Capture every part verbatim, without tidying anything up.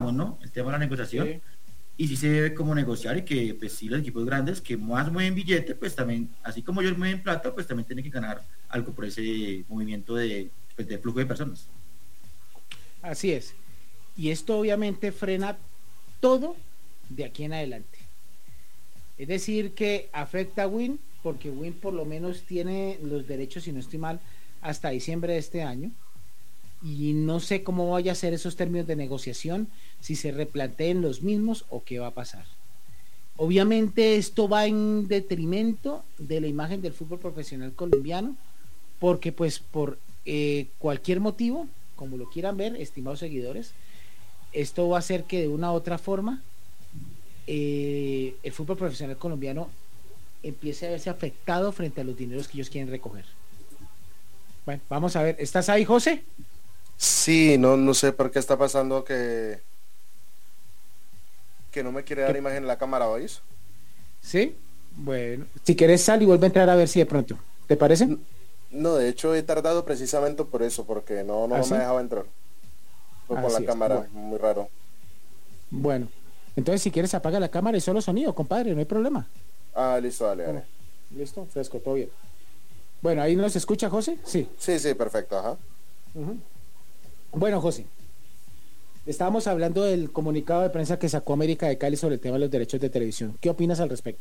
hablábamos, ¿no? El tema de la negociación. Sí. Y sí se debe como negociar y que pues sí los equipos grandes que más mueven billete, pues también, así como ellos mueven plata, pues también tienen que ganar algo por ese movimiento de, pues, de flujo de personas. Así es. Y esto obviamente frena todo de aquí en adelante. Es decir, que afecta a Win, porque Win por lo menos tiene los derechos, si no estoy mal, hasta diciembre de este año. Y no sé cómo vaya a ser esos términos de negociación, si se replanteen los mismos o qué va a pasar. Obviamente esto va en detrimento de la imagen del fútbol profesional colombiano, porque pues por eh, cualquier motivo, como lo quieran ver, estimados seguidores, esto va a hacer que de una u otra forma eh, el fútbol profesional colombiano empiece a verse afectado frente a los dineros que ellos quieren recoger. Bueno, vamos a ver, ¿estás ahí, José? Sí, no, no sé por qué está pasando que que no me quiere dar ¿Qué? imagen en la cámara, ¿oís? Sí, bueno, si querés sal y vuelve a entrar a ver si de pronto, ¿te parece? No, de hecho he tardado precisamente por eso, porque no, no ¿Ah, me sí? dejaba entrar. Fue con Así la es, cámara, bueno. muy raro. Bueno, entonces si quieres apaga la cámara y solo sonido, compadre, no hay problema. Ah, listo, dale, dale. Listo, fresco, todo bien. Bueno, ¿ahí nos escucha, José? Sí. Sí, sí, perfecto, ajá. Uh-huh. Bueno, José, estábamos hablando del comunicado de prensa que sacó América de Cali sobre el tema de los derechos de televisión. ¿Qué opinas al respecto?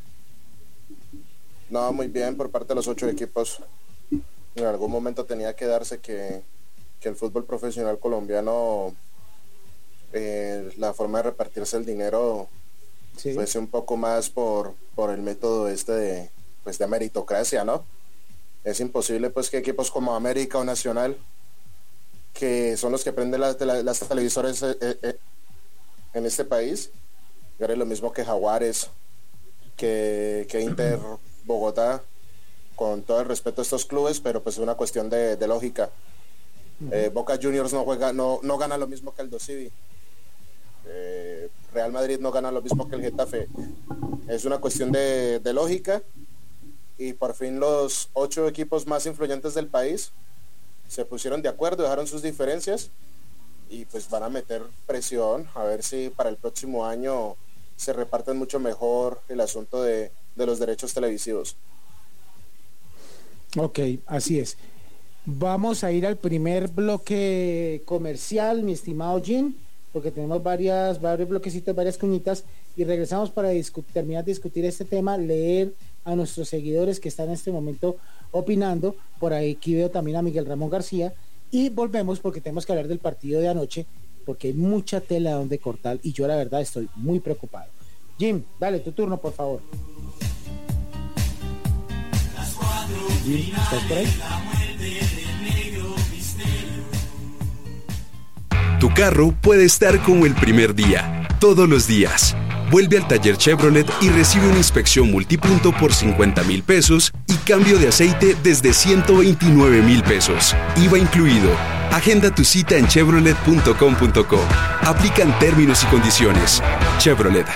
No, muy bien por parte de los ocho equipos. En algún momento tenía que darse que, que el fútbol profesional colombiano, eh, la forma de repartirse el dinero sí. fuese un poco más por, por el método este de, pues, de meritocracia, ¿no? Es imposible pues que equipos como América o Nacional, que son los que prenden las, las televisores eh, eh, en este país, ganen lo mismo que Jaguares, que, que Inter Bogotá, con todo el respeto a estos clubes, pero pues es una cuestión de, de lógica. Uh-huh. eh, Boca Juniors no juega, no, no gana lo mismo que el Dosivi. Eh, Real Madrid no gana lo mismo que el Getafe. Es una cuestión de, de lógica, y por fin los ocho equipos más influyentes del país se pusieron de acuerdo, dejaron sus diferencias y pues van a meter presión a ver si para el próximo año se reparten mucho mejor el asunto de, de los derechos televisivos. Ok, así es. Vamos a ir al primer bloque comercial, mi estimado Jim, porque tenemos varias, varios bloquecitos, varias cuñitas, y regresamos para discu- terminar de discutir este tema, leer a nuestros seguidores que están en este momento opinando. Por aquí veo también a Miguel Ramón García, y volvemos porque tenemos que hablar del partido de anoche, porque hay mucha tela donde cortar y yo la verdad estoy muy preocupado. Jim, dale tu turno, por favor. Jim, ¿estás por ahí? Tu carro puede estar como el primer día, todos los días. Vuelve al taller Chevrolet y recibe una inspección multipunto por cincuenta mil pesos y cambio de aceite desde ciento veintinueve mil pesos. I V A incluido. Agenda tu cita en chevrolet punto com punto co. Aplican términos y condiciones. Chevrolet,